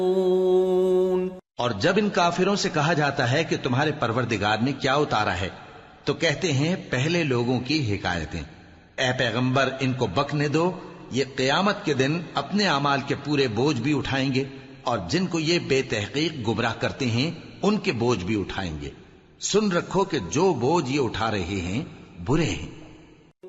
और जब इन काफिरों से कहा जाता है कि तुम्हारे परवरदिगार ने क्या उतारा है, तो कहते हैं पहले लोगों की हिकायतें। ए पैगंबर, इनको बकने दो, ये क़यामत के दिन अपने अमाल के पूरे बोझ भी उठाएंगे और जिनको ये बेतहकीक गुमराह करते हैं उनके बोझ भी उठाएंगे। सुन रखो कि जो बोझ ये उठा रहे हैं बुरे हैं।